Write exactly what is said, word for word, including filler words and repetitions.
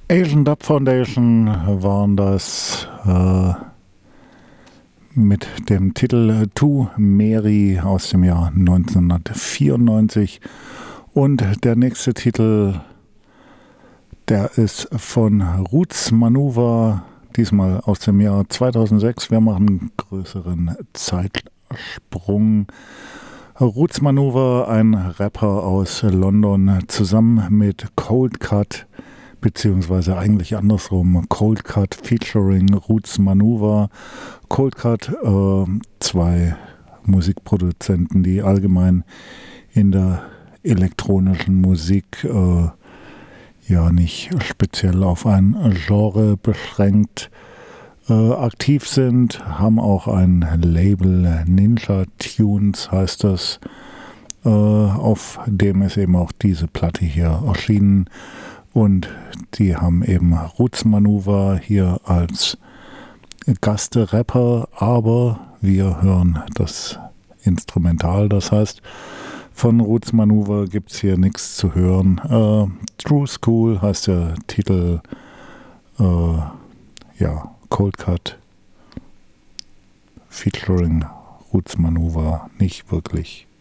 Asian Dub Foundation waren das äh, mit dem Titel To Mary aus dem Jahr neunzehnhundertvierundneunzig. Und der nächste Titel, der ist von Roots Manuva, diesmal aus dem Jahr zweitausendsechs. Wir machen einen größeren Zeitsprung. Roots Manuva, ein Rapper aus London, zusammen mit Cold Cut, beziehungsweise eigentlich andersrum, Cold Cut featuring Roots Manuva. Cold Cut, äh, zwei Musikproduzenten, die allgemein in der elektronischen Musik äh, ja nicht speziell auf ein Genre beschränkt äh, aktiv sind, haben auch ein Label, Ninja Tunes heißt das, äh, auf dem ist eben auch diese Platte hier erschienen. Und die haben eben Roots Manuva hier als Gastrapper, aber wir hören das Instrumental. Das heißt, von Roots Manuva gibt es hier nichts zu hören. Äh, True School heißt der Titel. Äh, ja, Cold Cut featuring Roots Manuva, nicht wirklich.